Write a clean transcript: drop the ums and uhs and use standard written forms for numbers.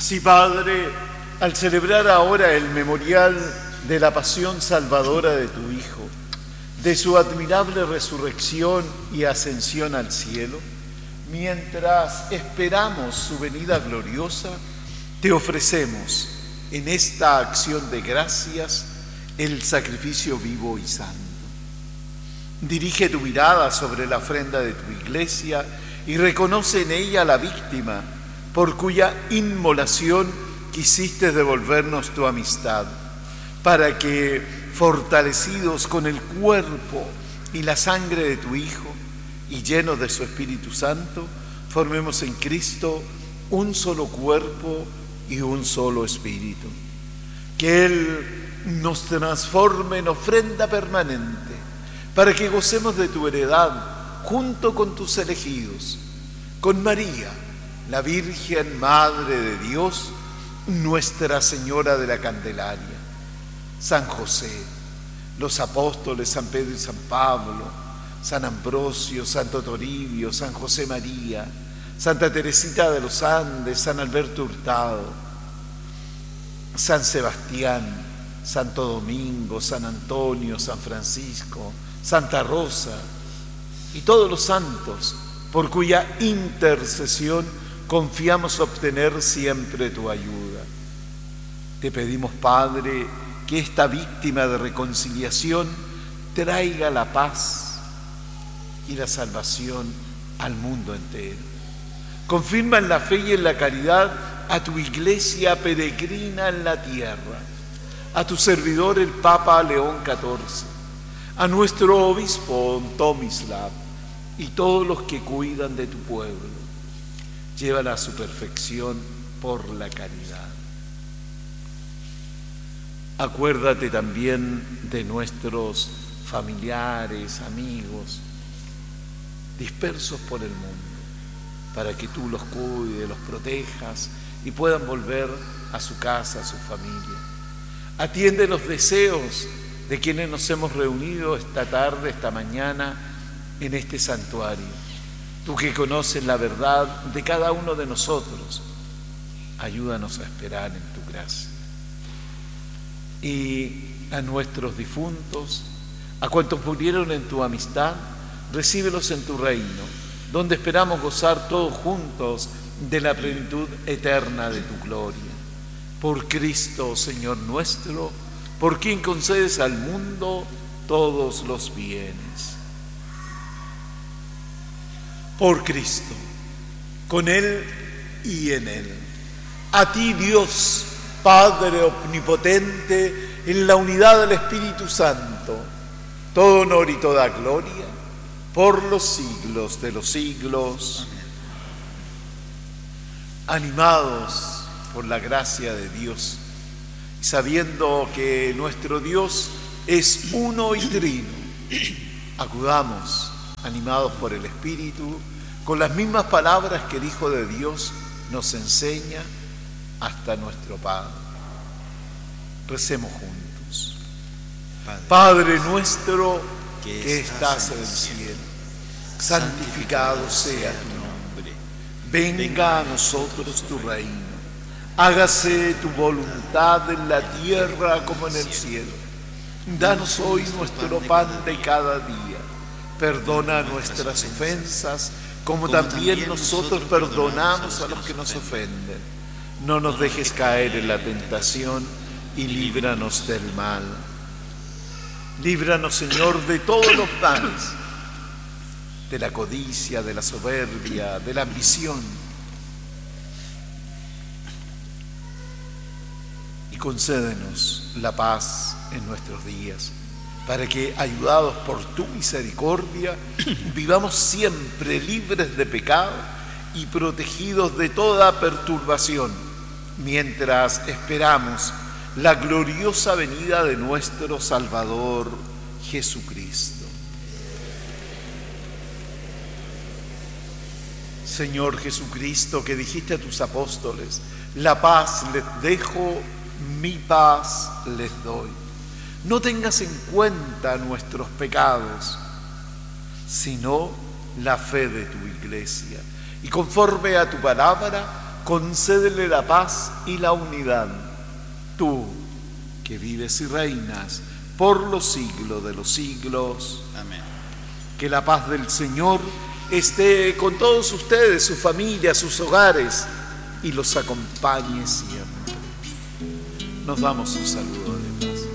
Así, Padre, al celebrar ahora el memorial de la pasión salvadora de tu Hijo, de su admirable resurrección y ascensión al cielo, mientras esperamos su venida gloriosa, te ofrecemos en esta acción de gracias el sacrificio vivo y santo. Dirige tu mirada sobre la ofrenda de tu iglesia y reconoce en ella la víctima por cuya inmolación quisiste devolvernos tu amistad, para que, fortalecidos con el cuerpo y la sangre de tu Hijo y llenos de su Espíritu Santo, formemos en Cristo un solo cuerpo y un solo espíritu. Que Él nos transforme en ofrenda permanente, para que gocemos de tu heredad junto con tus elegidos, con María, la Virgen Madre de Dios, Nuestra Señora de la Candelaria, San José, los apóstoles San Pedro y San Pablo, San Ambrosio, Santo Toribio, San José María, Santa Teresita de los Andes, San Alberto Hurtado, San Sebastián, Santo Domingo, San Antonio, San Francisco, Santa Rosa y todos los santos por cuya intercesión confiamos obtener siempre tu ayuda. Te pedimos, Padre, que esta víctima de reconciliación traiga la paz y la salvación al mundo entero. Confirma en la fe y en la caridad a tu iglesia peregrina en la tierra, a tu servidor el Papa León XIV, a nuestro obispo Tomislav y todos los que cuidan de tu pueblo. Llévala a su perfección por la caridad. Acuérdate también de nuestros familiares, amigos, dispersos por el mundo, para que tú los cuides, los protejas y puedan volver a su casa, a su familia. Atiende los deseos de quienes nos hemos reunido esta tarde, esta mañana, en este santuario. Tú que conoces la verdad de cada uno de nosotros, ayúdanos a esperar en tu gracia. Y a nuestros difuntos, a cuantos murieron en tu amistad, recíbelos en tu reino, donde esperamos gozar todos juntos de la plenitud eterna de tu gloria. Por Cristo, Señor nuestro, por quien concedes al mundo todos los bienes. Por Cristo, con Él y en Él. A ti, Dios, Padre omnipotente, en la unidad del Espíritu Santo, todo honor y toda gloria, por los siglos de los siglos. Animados por la gracia de Dios, y sabiendo que nuestro Dios es uno y trino, acudamos, animados por el Espíritu, con las mismas palabras que el Hijo de Dios nos enseña, hasta nuestro Padre. Recemos juntos. Padre nuestro que estás en el cielo, santificado sea tu nombre. Venga a nosotros tu reino. Hágase tu voluntad en la tierra como en el cielo. Danos hoy nuestro pan de cada día. Perdona nuestras ofensas, como también nosotros perdonamos a los que nos ofenden. No nos dejes caer en la tentación y líbranos del mal. Líbranos, Señor, de todos los males, de la codicia, de la soberbia, de la ambición. Y concédenos la paz en nuestros días, para que, ayudados por tu misericordia, vivamos siempre libres de pecado y protegidos de toda perturbación, mientras esperamos la gloriosa venida de nuestro Salvador Jesucristo. Señor Jesucristo, que dijiste a tus apóstoles, la paz les dejo, mi paz les doy. No tengas en cuenta nuestros pecados, sino la fe de tu iglesia. Y conforme a tu palabra, concédele la paz y la unidad. Tú, que vives y reinas por los siglos de los siglos. Amén. Que la paz del Señor esté con todos ustedes, sus familias, sus hogares, y los acompañe siempre. Nos damos un saludo.